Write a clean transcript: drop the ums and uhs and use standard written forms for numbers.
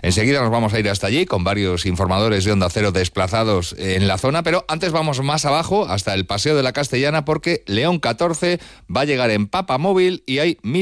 Enseguida nos vamos a ir hasta allí con varios informadores de Onda Cero desplazados en la zona, pero antes vamos más abajo hasta el Paseo de la Castellana porque León 14 va a llegar en Papamóvil y hay